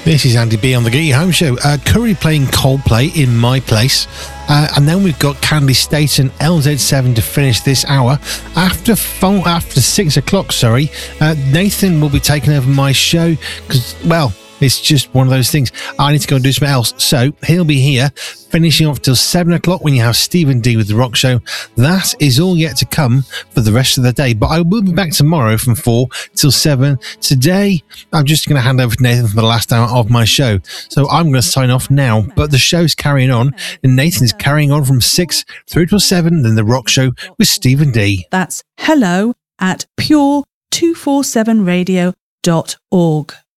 This is Andy B on the Get You Home Show. Curry playing Coldplay in My Place. And then we've got Candy State and LZ7 to finish this hour. After 6 o'clock, Nathan will be taking over my show because, well, it's just one of those things. I need to go and do something else. So he'll be here, finishing off till 7 o'clock when you have Stephen D with The Rock Show. That is all yet to come for the rest of the day. But I will be back tomorrow from 4 till 7. Today, I'm just going to hand over to Nathan for the last hour of my show. So I'm going to sign off now. But the show's carrying on. And Nathan's carrying on from 6 through till 7. Then The Rock Show with Stephen D. That's hello@pure247radio.org.